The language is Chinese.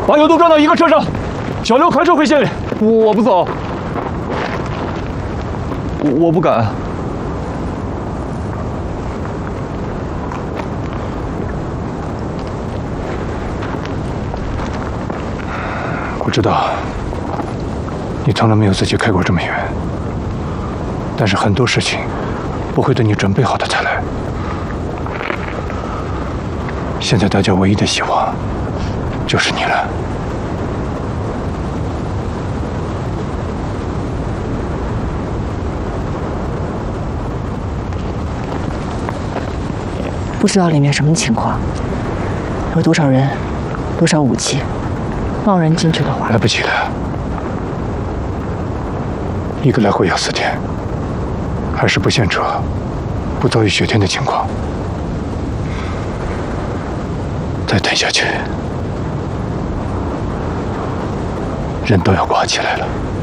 把油都装到一个车上，小刘开车回县里。我不走，我不敢。我知道，你从来没有自己开过这么远，但是很多事情不会等你准备好的才来。现在大家唯一的希望就是你了。 不知道里面什么情况，有多少人，多少武器。贸然进去的话， 来不及了。一个来回要4天，还是不限车，不遭遇雪天的情况。再等下去，人都要挂起来了。